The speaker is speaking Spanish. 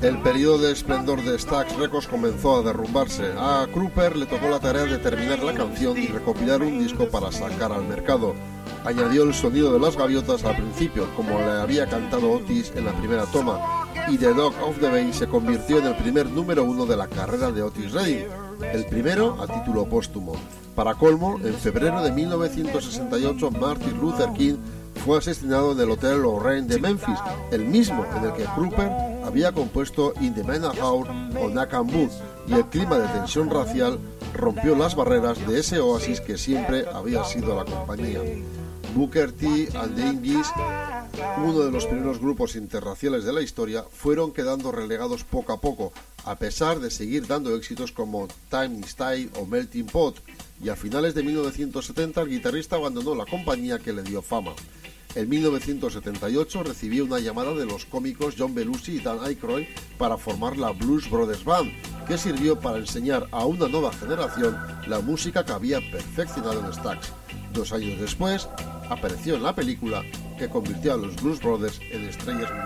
El periodo de esplendor de Stax Records comenzó a derrumbarse. A Kruper le tocó la tarea de terminar la canción y recopilar un disco para sacar al mercado. Añadió el sonido de las gaviotas al principio, como le había cantado Otis en la primera toma, y The Dog of the Bay se convirtió en el primer número 1 de la carrera de Otis Redding, el primero a título póstumo. Para colmo, en febrero de 1968 Martin Luther King fue asesinado en el Hotel Lorraine de Memphis, el mismo en el que Kruper había compuesto In the Manor House o Nakam Booth, y el clima de tensión racial rompió las barreras de ese oasis que siempre había sido la compañía. Booker T and the Ingies, uno de los primeros grupos interraciales de la historia, fueron quedando relegados poco a poco, a pesar de seguir dando éxitos como Time is Tide o Melting Pot, y a finales de 1970 el guitarrista abandonó la compañía que le dio fama. En 1978 recibió una llamada de los cómicos John Belushi y Dan Aykroyd para formar la Blues Brothers Band, que sirvió para enseñar a una nueva generación la música que había perfeccionado en Stax. 2 años después, apareció en la película que convirtió a los Blues Brothers en estrellas mundiales.